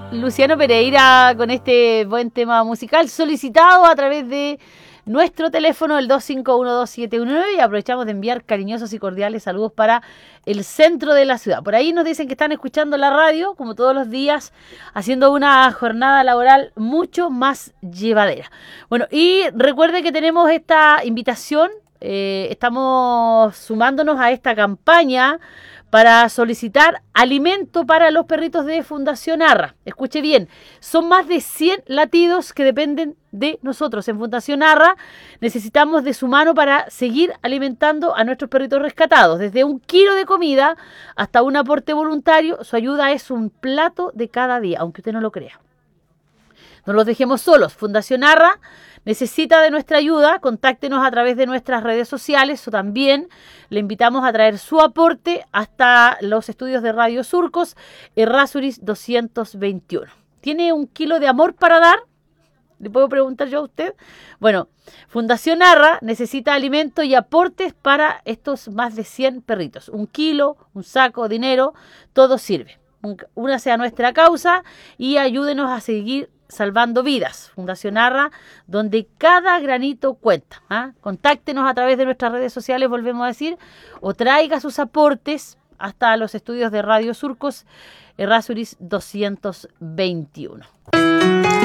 Luciano Pereira con este buen tema musical solicitado a través de nuestro teléfono, el 2512719, y aprovechamos de enviar cariñosos y cordiales saludos para el centro de la ciudad. Por ahí nos dicen que están escuchando la radio, como todos los días, haciendo una jornada laboral mucho más llevadera. Bueno, y recuerde que tenemos esta invitación, estamos sumándonos a esta campaña para solicitar alimento para los perritos de Fundación Arra. Escuche bien, son más de 100 latidos que dependen de nosotros. En Fundación Arra necesitamos de su mano para seguir alimentando a nuestros perritos rescatados. Desde 1 kilo de comida hasta un aporte voluntario, su ayuda es un plato de cada día, aunque usted no lo crea. No los dejemos solos. Fundación Arra necesita de nuestra ayuda. Contáctenos a través de nuestras redes sociales o también le invitamos a traer su aporte hasta los estudios de Radio Surcos, Errázuriz 221. ¿Tiene 1 kilo de amor para dar? ¿Le puedo preguntar yo a usted? Bueno, Fundación Arra necesita alimento y aportes para estos más de 100 perritos. 1 kilo, un saco, dinero, todo sirve. Únase a nuestra causa y ayúdenos a seguir salvando vidas. Fundación Arra, donde cada granito cuenta. Contáctenos a través de nuestras redes sociales, volvemos a decir, o traiga sus aportes hasta los estudios de Radio Surcos, Errázuriz 221.